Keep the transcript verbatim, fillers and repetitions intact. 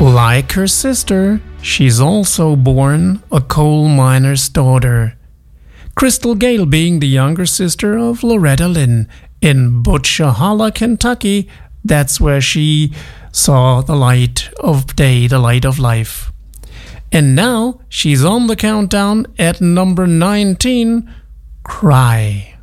Like her sister, she's also born a coal miner's daughter. Crystal Gayle being the younger sister of Loretta Lynn. In Butchahala, Kentucky, that's where she saw the light of day, the light of life. And now she's on the countdown at number nineteen, Cry.